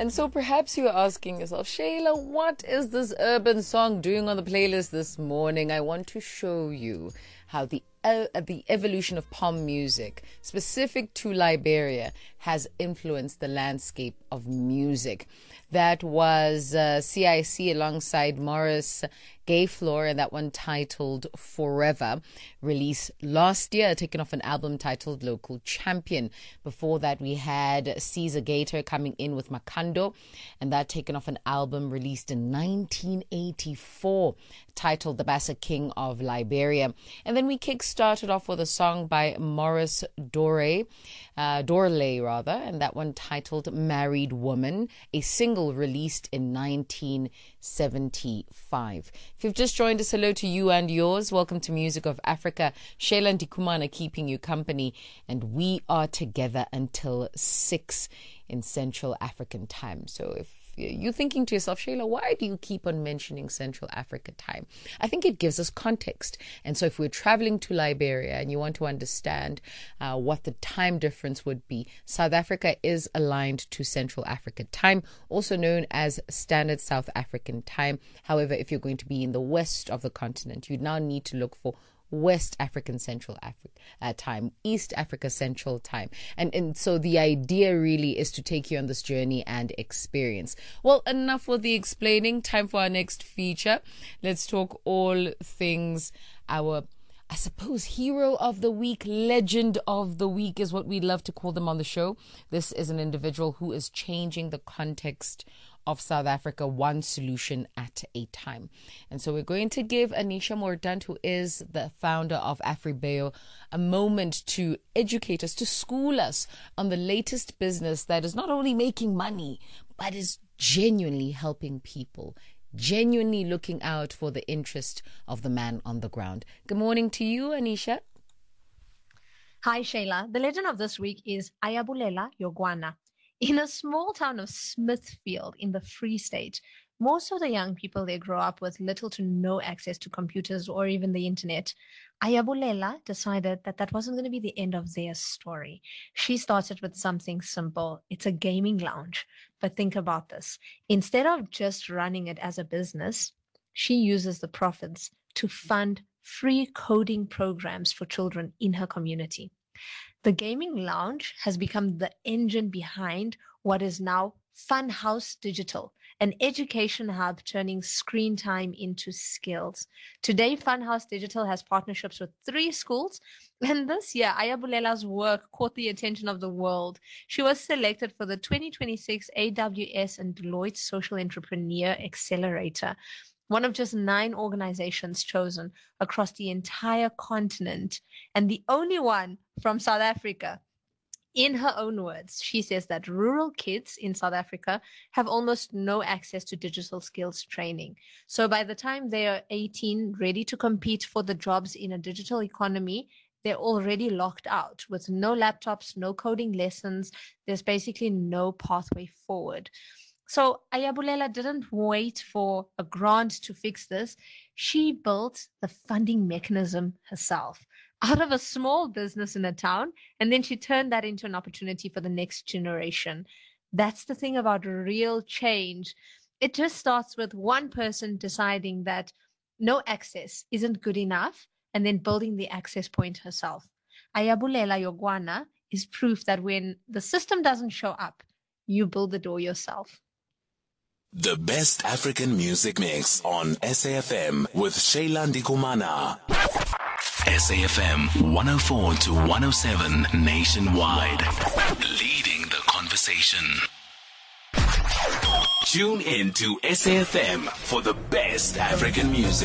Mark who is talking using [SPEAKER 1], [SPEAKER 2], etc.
[SPEAKER 1] And so perhaps you're asking yourself, Shayla, what is this urban song doing on the playlist this morning? I want to show you how the evolution of pom music, specific to Liberia, has influenced the landscape of music. That was CIC alongside Morris Gayflor, and that one titled Forever, released last year, taken off an album titled Local Champion. Before that, we had Caesar Gator coming in with Makando, and that taken off an album released in 1984, titled The Bassa King of Liberia. And then we kick-started off with a song by Morris Dorley, and that one titled Married Woman, a single released in 1975. If you've just joined us, hello to you and yours. Welcome to Music of Africa. Shayla Ndikumana keeping you company, and we are together until 6 in Central African time. So if you're thinking to yourself, Shayla, why do you keep on mentioning Central Africa time? I think it gives us context. And so if we're traveling to Liberia and you want to understand what the time difference would be, South Africa is aligned to Central Africa time, also known as Standard South African time. However, if you're going to be in the west of the continent, you now need to look for West African Central Africa time, East Africa Central time. And so the idea really is to take you on this journey and experience. Well, enough with the explaining. Time for our next feature. Let's talk all things our, I suppose, hero of the week, legend of the week is what we love to call them on the show. This is an individual who is changing the context of South Africa, one solution at a time. And so we're going to give Anisha Mordaunt, who is the founder of Afribeo, a moment to educate us, to school us on the latest business that is not only making money, but is genuinely helping people, genuinely looking out for the interest of the man on the ground. Good morning to you, Anisha.
[SPEAKER 2] Hi, Shayla. The legend of this week is Ayabulela Yogwana. In a small town of Smithfield in the Free State, most of the young people there grow up with little to no access to computers or even the internet. Ayabulela decided that that wasn't going to be the end of their story. She started with something simple. It's a gaming lounge. But think about this. Instead of just running it as a business, she uses the profits to fund free coding programs for children in her community. The gaming lounge has become the engine behind what is now Funhouse Digital, an education hub turning screen time into skills. Today, Funhouse Digital has partnerships with 3 schools, and this year, Ayabulela's work caught the attention of the world. She was selected for the 2026 AWS and Deloitte Social Entrepreneur Accelerator, one of just 9 organizations chosen across the entire continent, and the only one from South Africa. In her own words, she says that rural kids in South Africa have almost no access to digital skills training. So by the time they are 18, ready to compete for the jobs in a digital economy, they're already locked out with no laptops, no coding lessons. There's basically no pathway forward. So Ayabulela didn't wait for a grant to fix this. She built the funding mechanism herself out of a small business in a town, and then she turned that into an opportunity for the next generation. That's the thing about real change. It just starts with one person deciding that no access isn't good enough and then building the access point herself. Ayabulela Yogwana is proof that when the system doesn't show up, you build the door yourself.
[SPEAKER 3] The best African music mix on SAFM with Shayla Ndikumana. SAFM 104 to 107 nationwide. Leading the conversation. Tune in to SAFM for the best African music.